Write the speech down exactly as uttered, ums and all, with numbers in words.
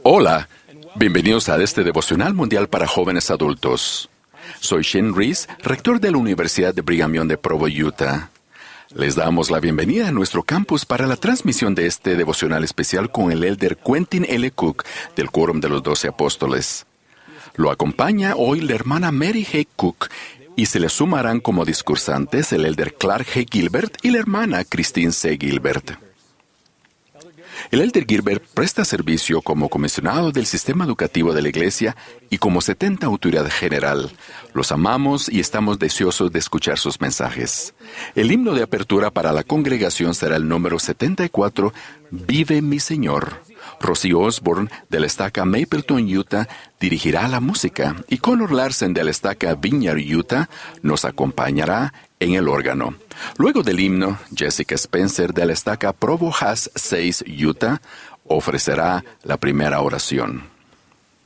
Hola, bienvenidos a este devocional mundial para jóvenes adultos. Soy Shane Reese, rector de la Universidad de Brigham Young de Provo, Utah. Les damos la bienvenida a nuestro campus para la transmisión de este devocional especial con el elder Quentin L. Cook del Quórum de los Doce Apóstoles. Lo acompaña hoy la hermana Mary G. Cook y se le sumarán como discursantes el elder Clark G. Gilbert y la hermana Christine C. Gilbert. El elder Gilbert presta servicio como comisionado del sistema educativo de la Iglesia y como setenta autoridad general. Los amamos y estamos deseosos de escuchar sus mensajes. El himno de apertura para la congregación será el número setenta y cuatro, Vive mi Señor. Rosie Osborne, de la estaca Mapleton, Utah, dirigirá la música y Connor Larsen, de la estaca Vineyard, Utah, nos acompañará en el órgano. Luego del himno, Jessica Spencer, de la estaca Provo Haas seis, Utah, ofrecerá la primera oración.